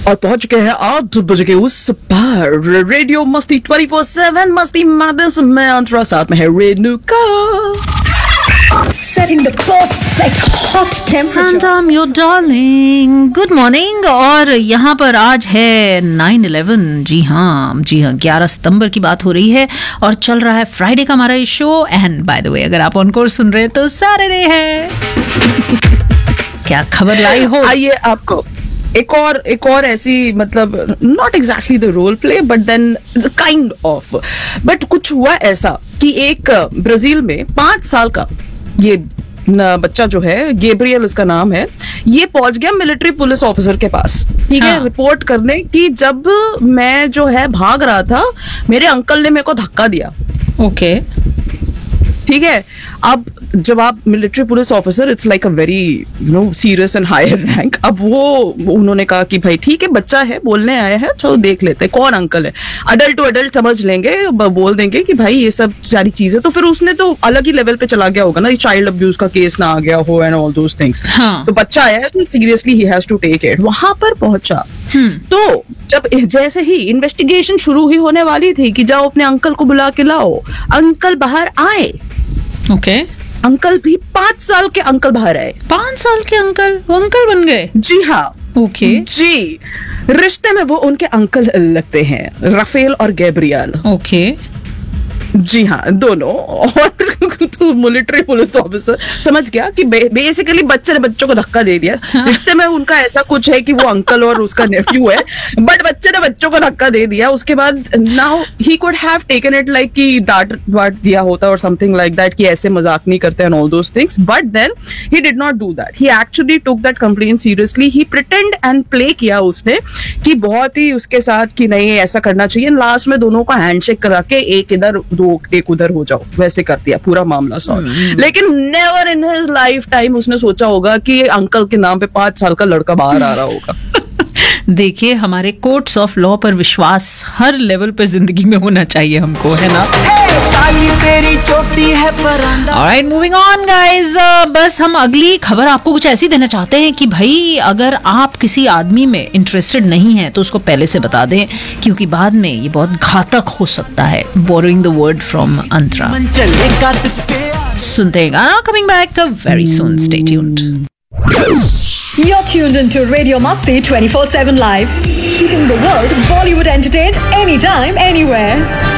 और पहुंच चुके हैं 8 बजे के उस पार। रेडियो मस्ती 24/7 मस्ती मैडनेस में अंतरा, साथ में है Renuka. Setting the perfect hot temperature. And I'm your darling. Good morning. और यहाँ पर आज है 9/11। जी हाँ 11 सितंबर की बात हो रही है और चल रहा है फ्राइडे का हमारा ये show. And by the way, अगर आप ऑन कोर्स सुन रहे हैं तो सैटरडे है। क्या खबर लाई हो? आइए आपको एक और ऐसी, मतलब not exactly the role play but then kind of, but कुछ हुआ ऐसा कि एक ब्राजील में 5 साल का ये बच्चा जो है, गैब्रियल इसका नाम है, ये पहुंच गया मिलिट्री पुलिस ऑफिसर के पास, ठीक है, रिपोर्ट करने की जब मैं जो है भाग रहा था, मेरे अंकल ने मेरे को धक्का दिया। ओके ठीक है। अब जब आप military police officer, it's like a very serious and higher rank. अब उन्होंने कहा कि भाई ठीक है, बच्चा है, बोलने आया है, चलो देख लेते हैं कौन अंकल है। अडल्ट टू अडल्ट समझ लेंगे, बोल देंगे कि भाई ये सब सारी चीजें। तो फिर उसने तो अलग ही लेवल पे चला गया होगा ना, चाइल्ड अब्यूज का केस ना आ गया हो एंड ऑल दोस थिंग्स। तो बच्चा आया है तो seriously he has to take it. वहां पर पहुंचा तो जब जैसे ही इन्वेस्टिगेशन शुरू ही होने वाली थी कि जाओ अपने अंकल को बुला के लाओ, अंकल बाहर आए। ओके अंकल भी 5 साल के अंकल बाहर आए। 5 साल के अंकल, वो अंकल बन गए? जी हाँ। ओके जी, रिश्ते में वो उनके अंकल लगते हैं, राफेल और गैब्रियल। ओके जी हाँ, दोनों। और मिलिट्री पुलिस ऑफिसर समझ गया कि बेसिकली बच्चे ने बच्चों को धक्का दे दिया। रिश्ते में उनका ऐसा कुछ है कि वो अंकल और उसका नेफ्यू है, बट बच्चे ने बच्चों को धक्का दे दिया। उसके बाद now he could have taken it like कि डांट दिया होता और समथिंग लाइक दैट, कि ऐसे मजाक नहीं करते and all those things, but then he did not do that. He actually took that complaint seriously. He pretend and play किया उसने कि बहुत ही उसके साथ कि नहीं ऐसा करना चाहिए। लास्ट में दोनों का हैंडशेक करा के एक इधर एक उधर हो जाओ, वैसे कर दिया, पूरा मामला सॉल्व। लेकिन never in his life time उसने सोचा होगा कि अंकल के नाम पे 5 साल का लड़का बाहर आ रहा होगा। देखिए, हमारे कोर्ट्स ऑफ लॉ पर विश्वास हर लेवल पे जिंदगी में होना चाहिए हमको, है ना? तेरी चोटी है परांदा। Alright, moving on guys. बस हम अगली खबर आपको कुछ ऐसी देना चाहते हैं कि भाई अगर आप किसी आदमी में इंटरेस्टेड नहीं है तो उसको पहले से बता दें, क्योंकि बाद में ये बहुत घातक हो सकता है। बोरोइंग द वर्ड फ्रॉम अंतरा। सुनते हैं गाना, coming back very soon, stay tuned. You're tuned into Radio Masti 24/7 Live, keeping the world Bollywood entertained anytime, anywhere.